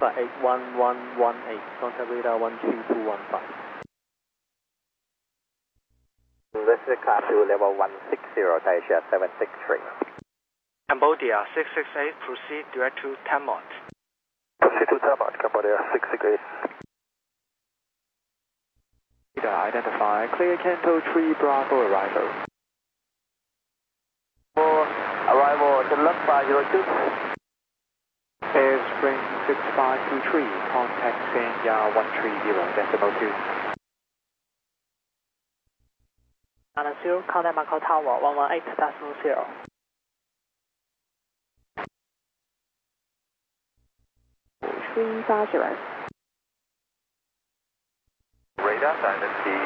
Alpha 81118, contact radar 12215. This is class 2 level 160, Asia 763. Cambodia 668, proceed direct to Tamot. Proceed to Tamot, Cambodia 668. Identify, clear Canto 3 Bravo arrival. For arrival to left 502. Airspring 6523, contact Sanya 130.2. Zero, contact Macau Tower 118.0. Radar dynasty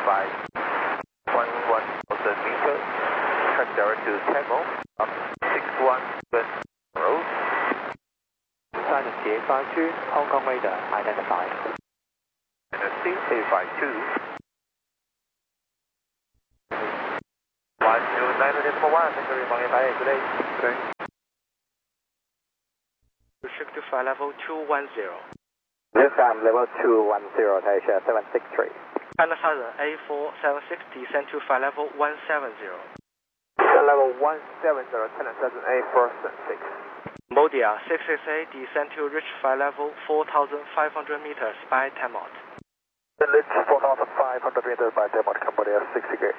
A511,000 meters. Track direct to Tamot, up 61 West Road. Dynasty A52, Hong Kong radar identified. Dynasty A52. 129.1, Victory Monkey 5 today. Restrict to flight level 210. This time level 210, Asia 763. China Southern A476, descend to flight level 170. Level 170, China Southern A476. Cambodia 668, descend to reach flight level 4,500 meters by Tamot. Reach 4,500 meters by Tamot, Cambodia 668.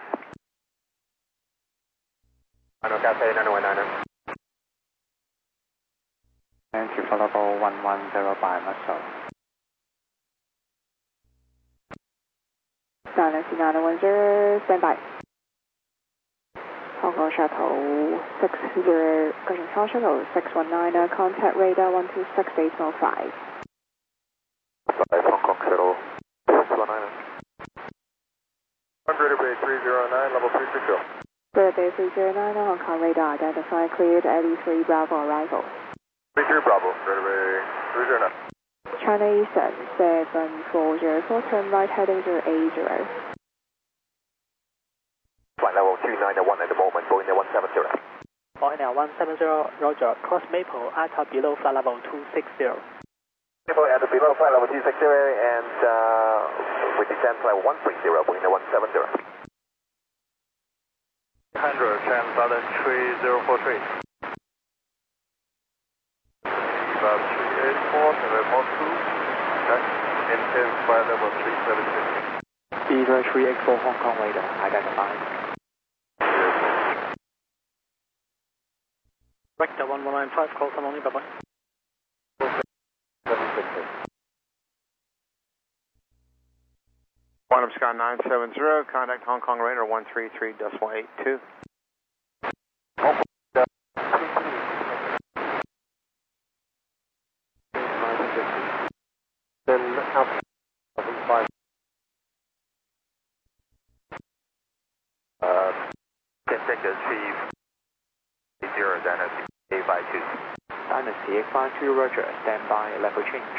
Ano Cathay 919. Entry for level 110 by Muscle. Dynasty 910, stand by. Hong Kong Shuttle 60, Goshen Shuttle 619, contact radar 126.805. Hong Kong Shuttle 619. Greater Bay 309, level 360. Greater Bay 309, Hong Kong radar identified, cleared 83 Bravo arrival. 33 Bravo, Greater Bay 309. China Eastern 7404, turn right heading 080. Flight level 291 at the moment, Boeing 170. Boeing 170, Roger, cross Maple at below flight level 260. Maple at below flight level 260 and we descend flight 130, Boeing 170. 100, China Southern 3043. About 384, level 2, okay, maintain flight level 376. Either 384 Hong Kong radar identified. Vector 1195, call only, bye bye. Quantum Sky 970, contact Hong Kong radar 133.82. Then Alpha 5. Can take a 380 Dynasty A52. Dynasty A52, Roger, stand by, level change.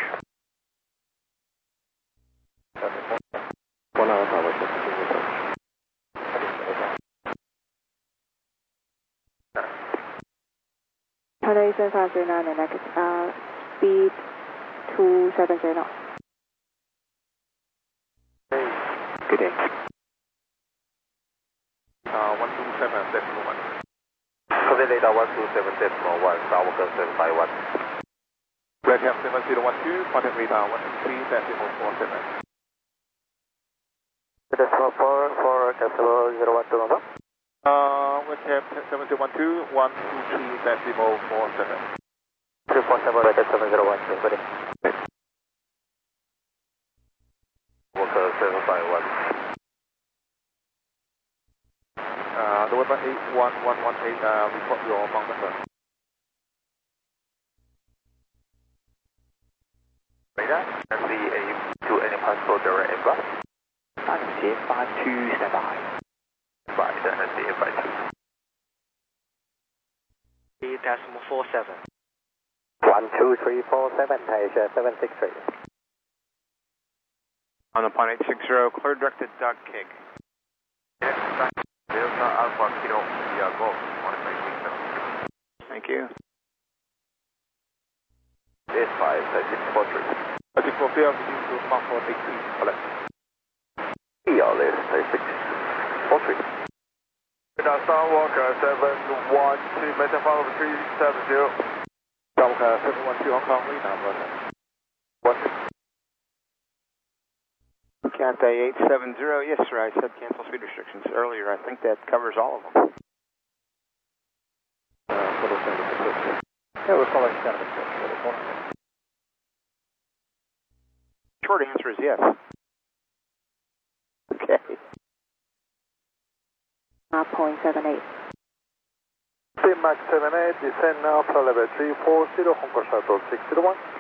1 hour power, 6 China Eastern 509 and speed 270 knots. Good day. 127.1. Contact radar 127.1, Tower Concern by 1. Red Cap 7012, contact radar 123.47. For Castle 012 number? Red Cap 7012, 123.47. 247, Red Cap 7012, good day. Walker 7 by 1. November 81118, report your Mount number. Radar, and the aim to any possible direct inbound. Dynasty A52, stand by. Right, and the A52. 3.47. 12347, Asia 763. On the Pine 860, clear directed duck kick. Delta Alpha Kilo, India Golf, 1 Thank you. S5. 643. Arctic 4 PR, reduce to Mach 4 taxi, collect. PLS 643. Now Starwalker 712, maintain follow 370. Starwalker 712 Hong Kong, lead now, brother. 1. Cathay 870, yes sir, I said cancel speed restrictions earlier. I think that covers all of them. Yeah, we're following 76. Short answer is yes. Okay. 0.78. Mach 78, descend now, level 340, Hong Kong Shuttle 601.